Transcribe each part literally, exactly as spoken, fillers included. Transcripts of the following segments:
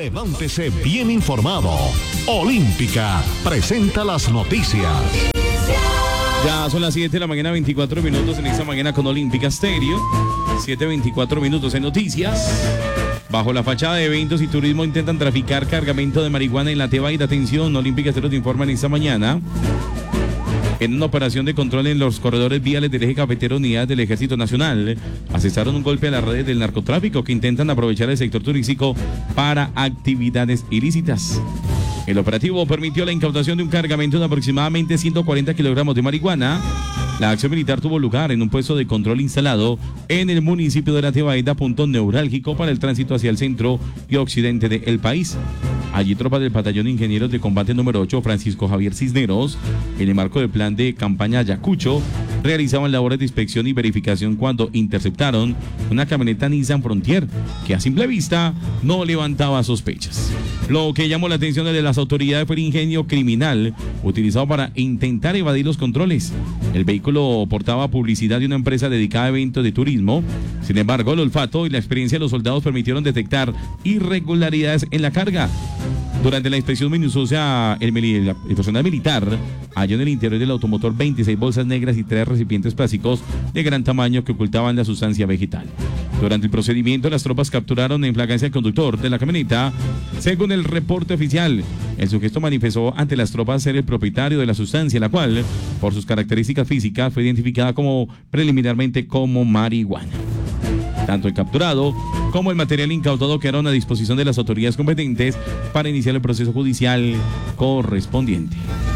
Levántese bien informado. Olímpica presenta las noticias. Ya son las siete de la mañana, veinticuatro minutos en esta mañana con Olímpica Stereo. siete veinticuatro minutos en noticias. Bajo la fachada de eventos y turismo intentan traficar cargamento de marihuana en la Tebaida. Atención, Olímpica Stereo te informa en esta mañana. En una operación de control en los corredores viales del eje cafetero, unidades del Ejército Nacional asestaron un golpe a las redes del narcotráfico que intentan aprovechar el sector turístico para actividades ilícitas. El operativo permitió la incautación de un cargamento de aproximadamente ciento cuarenta kilogramos de marihuana. La acción militar tuvo lugar en un puesto de control instalado en el municipio de La Tebaida, punto neurálgico para el tránsito hacia el centro y occidente del país. Allí tropas del batallón de ingenieros de combate número ocho, Francisco Javier Cisneros, en el marco del plan de campaña Ayacucho, realizaban labores de inspección y verificación cuando interceptaron una camioneta Nissan Frontier que a simple vista no levantaba sospechas. Lo que llamó la atención de las autoridades fue el ingenio criminal utilizado para intentar evadir los controles. El vehículo portaba publicidad de una empresa dedicada a eventos de turismo. Sin embargo, el olfato y la experiencia de los soldados permitieron detectar irregularidades en la carga. Durante la inspección minuciosa, el, el personal militar halló en el interior del automotor veintiséis bolsas negras y tres recipientes plásticos de gran tamaño que ocultaban la sustancia vegetal. Durante el procedimiento, las tropas capturaron en flagrancia al conductor de la camioneta. Según el reporte oficial, el sujeto manifestó ante las tropas ser el propietario de la sustancia, la cual, por sus características físicas, fue identificada como preliminarmente como marihuana. Tanto el capturado como el material incautado quedaron a disposición de las autoridades competentes para iniciar el proceso judicial correspondiente.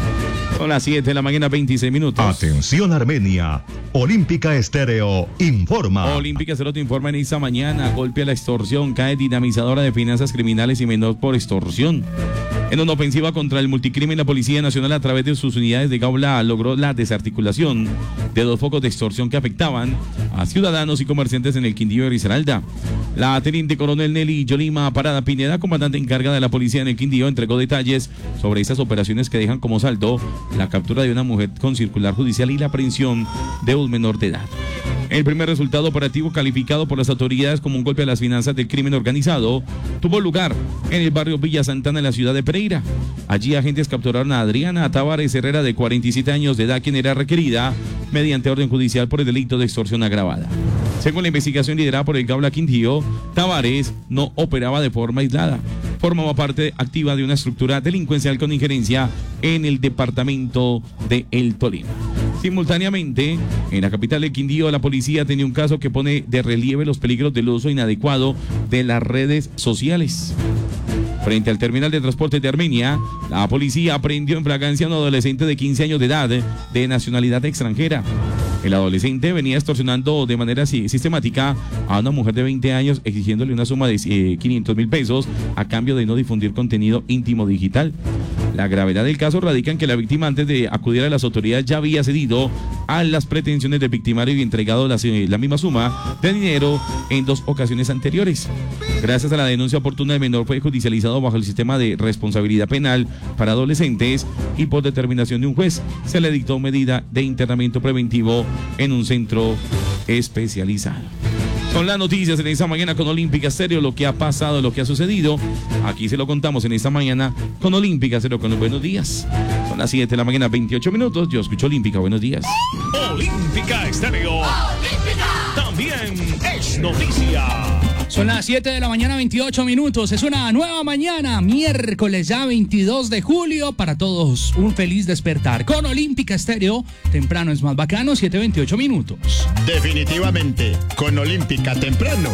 Son las siete de la mañana, veintiséis minutos. Atención Armenia, Olímpica Estéreo informa. Olímpica Estéreo te informa en esta mañana. Golpe a la extorsión, cae dinamizadora de finanzas criminales y menor por extorsión. En una ofensiva contra el multicrimen, la Policía Nacional, a través de sus unidades de Gaula, logró la desarticulación de dos focos de extorsión que afectaban a ciudadanos y comerciantes en el Quindío de Risaralda. La teniente coronel Nelly Yolima Parada Pineda, comandante encargada de la policía en el Quindío, entregó detalles sobre estas operaciones que dejan como saldo la captura de una mujer con circular judicial y la aprehensión de un menor de edad. El primer resultado operativo, calificado por las autoridades como un golpe a las finanzas del crimen organizado, tuvo lugar en el barrio Villa Santana, en la ciudad de Pereira. Allí agentes capturaron a Adriana Tavares Herrera, de cuarenta y siete años de edad, quien era requerida mediante orden judicial por el delito de extorsión agravada. Según la investigación liderada por el Gaula Quindío, Tavares no operaba de forma aislada. Formaba parte activa de una estructura delincuencial con injerencia en el departamento de El Tolima. Simultáneamente, en la capital del Quindío, la policía tenía un caso que pone de relieve los peligros del uso inadecuado de las redes sociales. Frente al terminal de transporte de Armenia, la policía aprehendió en flagrancia a un adolescente de quince años de edad de nacionalidad extranjera. El adolescente venía extorsionando de manera sistemática a una mujer de veinte años, exigiéndole una suma de eh, quinientos mil pesos a cambio de no difundir contenido íntimo digital. La gravedad del caso radica en que la víctima, antes de acudir a las autoridades, ya había cedido a las pretensiones del victimario y entregado la, la misma suma de dinero en dos ocasiones anteriores. Gracias a la denuncia oportuna, el menor fue judicializado bajo el sistema de responsabilidad penal para adolescentes y, por determinación de un juez, se le dictó medida de internamiento preventivo en un centro especializado. Son las noticias en esta mañana con Olímpica Stereo, lo que ha pasado, lo que ha sucedido. Aquí se lo contamos en esta mañana con Olímpica Stereo, con los buenos días. Son las siete de la mañana, veintiocho minutos. Yo escucho Olímpica, buenos días. Olímpica Stereo. Olímpica también es noticia. Son las siete de la mañana, veintiocho minutos. Es una nueva mañana, miércoles ya veintidós de julio. Para todos, un feliz despertar. Con Olímpica Estéreo, temprano es más bacano, siete veintiocho minutos. Definitivamente, con Olímpica temprano